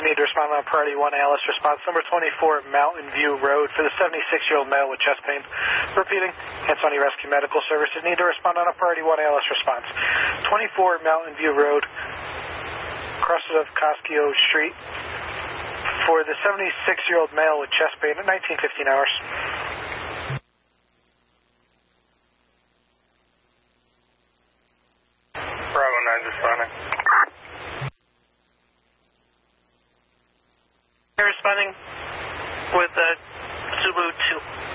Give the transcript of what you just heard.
would need to respond on priority 1 ALS response number 24 Mountain View Road for the 76-year-old male with chest pain. Repeating, Ansonia Rescue Medical Services need to respond on a priority 1 ALS response. 24 Mountain View Road, crosses of Coscio Street, for the 76-year-old male with chest pain at 19:15 hours. Bravo 9 responding. Responding with Zulu 2.